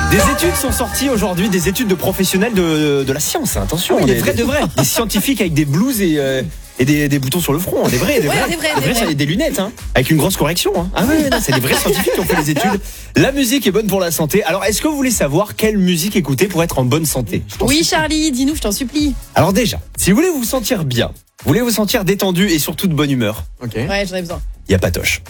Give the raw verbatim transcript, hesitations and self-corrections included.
Des études sont sorties aujourd'hui, des études de professionnels de, de la science. Attention, Ah oui, des des vrais de vrais. Des scientifiques avec des blouses et, euh, et des, des boutons sur le front. Des vrais, des Ouais, vrais. des vrais, Des des vrais, vrais. ça, des lunettes, hein, avec une grosse correction. Hein. Ah ouais, non, c'est des vrais scientifiques qui ont fait les études. La musique est bonne pour la santé. Alors, est-ce que vous voulez savoir quelle musique écouter pour être en bonne santé? Je t'en Oui, supplie. Charlie, dis-nous, je t'en supplie. Alors déjà, si vous voulez vous sentir bien, vous voulez vous sentir détendu et surtout de bonne humeur, Ok. Ouais, j'en ai besoin. il y a Patoche.